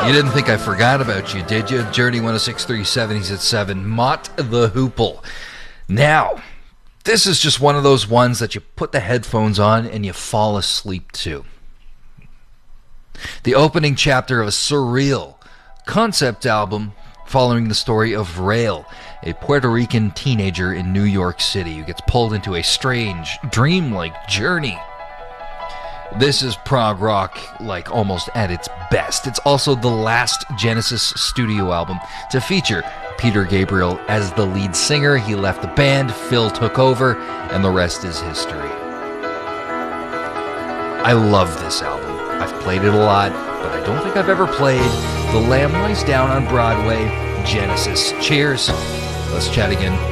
You didn't think I forgot about you, did you? Journey 10637, he's at 7. Mott the Hoople. Now, this is just one of those ones that you put the headphones on and you fall asleep to. The opening chapter of a surreal concept album following the story of Rael, a Puerto Rican teenager in New York City who gets pulled into a strange, dreamlike journey. This is prog rock, like, almost at its best. It's also the last Genesis studio album to feature Peter Gabriel as the lead singer. He left the band, Phil took over, and the rest is history. I love this album. I've played it a lot, but I don't think I've ever played The Lamb Lies Down on Broadway, Genesis. Cheers. Let's chat again